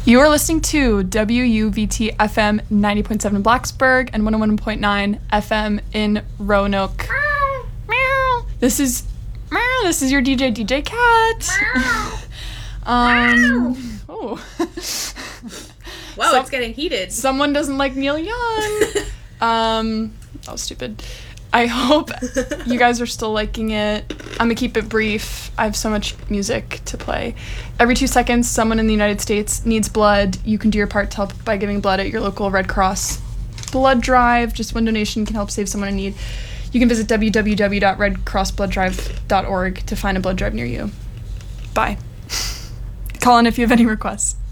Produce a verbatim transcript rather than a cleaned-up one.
You are listening to W U V T F M ninety point seven in Blacksburg and one oh one point nine F M in Roanoke. Meow. Meow. This is meow. This is your D J, D J Cat. um. Oh. Wow, Some, it's getting heated. Someone doesn't like Neil Young. um. That was stupid. I hope you guys are still liking it. I'm gonna keep it brief. I have so much music to play. Every two seconds, someone in the United States needs blood. You can do your part to help by giving blood at your local Red Cross blood drive. Just one donation can help save someone in need. You can visit w w w dot red cross blood drive dot org to find a blood drive near you. Bye. Call in if you have any requests.